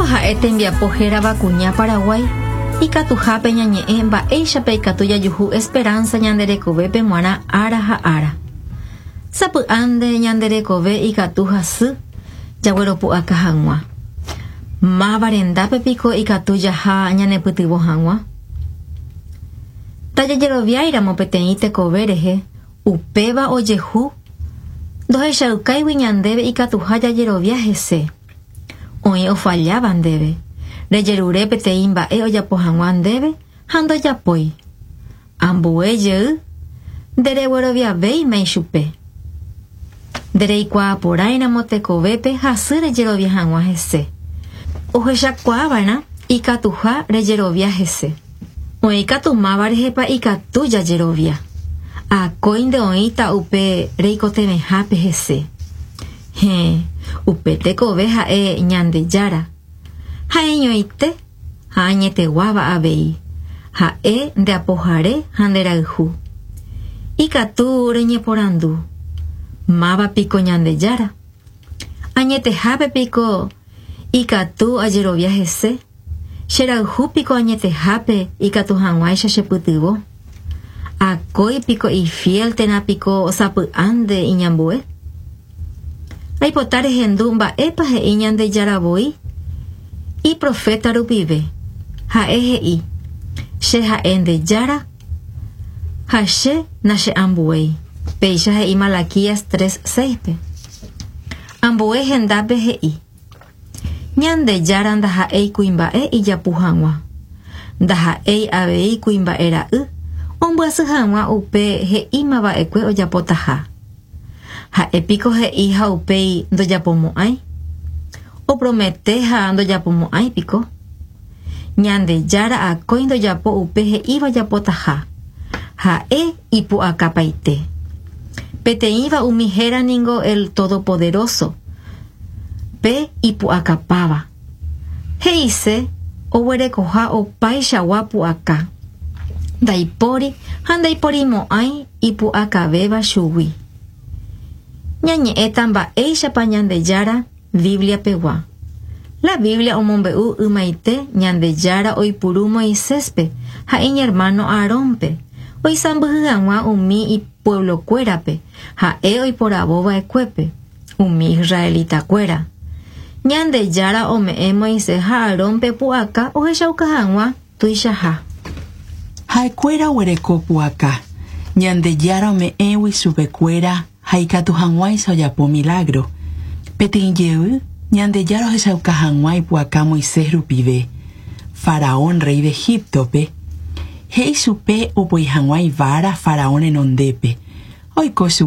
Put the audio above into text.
ha'ete mbiapojéra vakuña Paraguay ikatuhápe ñañe'ẽ mba'éichape ikatu jajuhu esperanza ñanderekovépe g̃uarã ára ha ára. Sapy'ánte ñanderekove ikatu hasy jagueropu'aka hag̃ua. Mávarendápe piko ikatu jaha ñanepytyvõ hag̃ua. Tajajeroviáiramo peteĩ tekove rehe upéva ojehu ndohechaukáigui ñandéve ikatuha jajerovia hese. Oĩ ofalláva ndéve. Rejerure peteĩ mba'e ojapo hag̃ua ndéve ha ndojapói. Ambue jey nderegueroviavéima chupe. Ndereikuaaporãiramo tekovépe hasy rejerovia hag̃ua hese. Ohechakuaava'erã ikatuha rejerovia hese. Oĩ katumáva rehepa ikatu jajerovia. Akóinte oĩta upe reikotevehápe hese. Upe tekove ha'e Ñandejára. Ha'eñoite ha añeteguáva avei. Ha'e ndeapohare ha nderayhu. Ikatu reñeporandu. Mávapiko Ñandejára. Añetehápe piko ikatu ajerovia hese. Cherayhúpiko añetehápe ikatu hag̃uáicha chepytyvõ. Akóipiko ifieltenapiko osapy'ánte iñambue. Aipota rehendu mba'épa he'i Ñandejáravoi iprofeta rupive. Ha'e he'i che ha'e ndejára ha che nache ambuéi. Péicha he'i Malaquías 3:6-pe. Ambue hendápe he'i Ñandejára ndaha'éi kuimba'e ijapu hag̃ua. Ndaha'éi avei kuimba'e ra'y ombyasy hag̃ua upe he'ímava'ekue ojapotaha. Ha'épiko he'i ha upéi ndojapomo'ãi. Opromete ha ndojapomo'ãi piko. Ñandejára akói ndojapo upe he'íva ojapotaha. Ha'e ipu'akapaite. Peteĩva umi héraningo el Todopoderoso. Pe ipu'akapáva. He'ise oguerekoha opaichagua pu'aka. Ndaipóri ha ndaipórimo'ãi ipu'akavéva chugui. Ñañe'ẽta mba'éichapa Ñandejára Biblia pegua. La Biblia omombe'u ymaite Ñandejára oipuru Moiséspe ha iñhermano Aarónpe. Oisãmbyhy hag̃ua umi ipueblokuérape ha'e oiporavova'ekuépe umi israelitakuéra. Ñandejára ome'ẽ Moisés ha Aarónpe pu'aka ohechauka hag̃ua tuichaha. Ha'ekuéra oguereko pu'aka. Ñandejára ome'ẽgui chupekuéra ha ikatu hag̃uáicha ojapo milagro. Peteĩ jey Ñandejára ohechauka hag̃ua ipu'aka Moisés rupive. Faraón rey de Egiptope he'i chupe opoi hag̃ua ivára Faraón renondépe. Oiko